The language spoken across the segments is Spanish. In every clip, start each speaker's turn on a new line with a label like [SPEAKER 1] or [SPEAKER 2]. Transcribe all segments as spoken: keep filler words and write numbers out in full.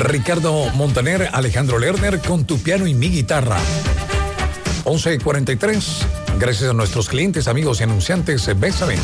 [SPEAKER 1] Ricardo Montaner, Alejandro Lerner con Tu Piano y Mi Guitarra. once cuarenta y tres. Gracias a nuestros clientes, amigos y anunciantes, Bésame.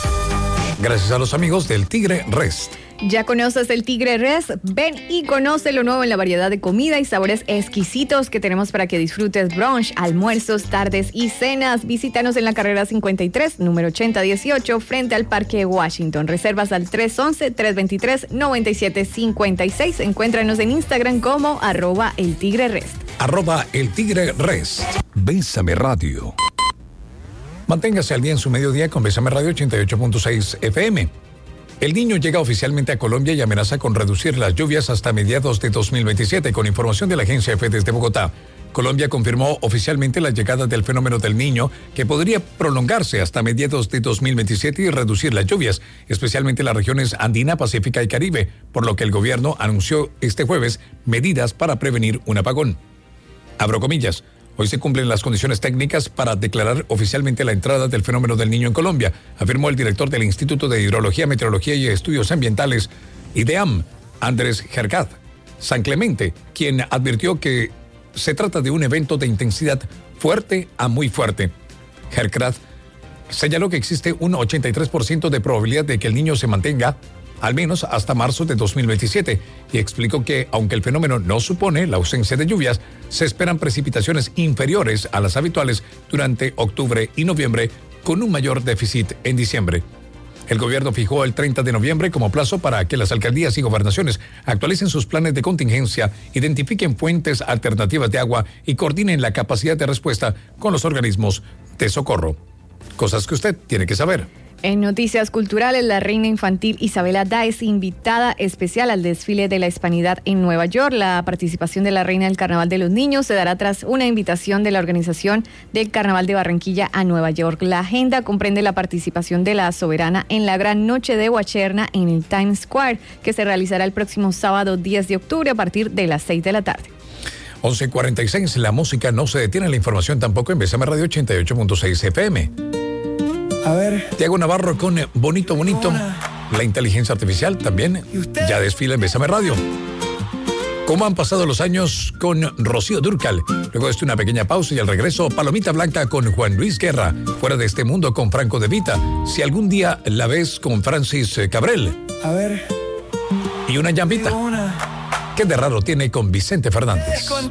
[SPEAKER 1] Gracias a los amigos del Tigre Rest.
[SPEAKER 2] ¿Ya conoces el Tigre Rest? Ven y conoce lo nuevo en la variedad de comida y sabores exquisitos que tenemos para que disfrutes brunch, almuerzos, tardes y cenas. Visítanos en la carrera cincuenta y tres, número ochenta dieciocho, frente al Parque Washington. Reservas al tres once, tres veintitrés, noventa y siete cincuenta y seis. Encuéntranos en Instagram como arroba el Tigre Rest.
[SPEAKER 1] Arroba el Tigre Rest. Bésame Radio. Manténgase al día en su mediodía con Bésame Radio ochenta y ocho punto seis F M. El Niño llega oficialmente a Colombia y amenaza con reducir las lluvias hasta mediados de dos mil veintisiete. Con información de la agencia EFE desde Bogotá, Colombia confirmó oficialmente la llegada del fenómeno del Niño, que podría prolongarse hasta mediados de dos mil veintisiete y reducir las lluvias, especialmente en las regiones andina, pacífica y Caribe, por lo que el gobierno anunció este jueves medidas para prevenir un apagón. Abro comillas. Hoy se cumplen las condiciones técnicas para declarar oficialmente la entrada del fenómeno del Niño en Colombia, afirmó el director del Instituto de Hidrología, Meteorología y Estudios Ambientales, IDEAM, Andrés Gergat San Clemente, quien advirtió que se trata de un evento de intensidad fuerte a muy fuerte. Gergat señaló que existe un ochenta y tres por ciento de probabilidad de que el Niño se mantenga al menos hasta marzo de dos mil veintisiete, y explicó que, aunque el fenómeno no supone la ausencia de lluvias, se esperan precipitaciones inferiores a las habituales durante octubre y noviembre, con un mayor déficit en diciembre. El gobierno fijó el treinta de noviembre como plazo para que las alcaldías y gobernaciones actualicen sus planes de contingencia, identifiquen fuentes alternativas de agua y coordinen la capacidad de respuesta con los organismos de socorro. Cosas que usted tiene que saber.
[SPEAKER 2] En noticias culturales, la reina infantil Isabela Da es invitada especial al desfile de la Hispanidad en Nueva York. La participación de la reina del Carnaval de los Niños se dará tras una invitación de la organización del Carnaval de Barranquilla a Nueva York. La agenda comprende la participación de la soberana en la gran noche de Guacherna en el Times Square, que se realizará el próximo sábado diez de octubre a partir de las seis de la tarde.
[SPEAKER 1] once cuarenta y seis, la música no se detiene, la información tampoco en Bésame Radio ochenta y ocho punto seis F M.
[SPEAKER 3] A ver.
[SPEAKER 1] Tiago Navarro con Bonito Bonito. La inteligencia artificial también ya desfila en Bésame Radio. ¿Cómo han pasado los años con Rocío Dúrcal? Luego de esto una pequeña pausa y al regreso Palomita Blanca con Juan Luis Guerra. Fuera de este mundo con Franco De Vita. Si algún día la ves con Francis Cabrel.
[SPEAKER 3] A ver.
[SPEAKER 1] Y una llambita. ¿Qué de raro tiene con Vicente Fernández?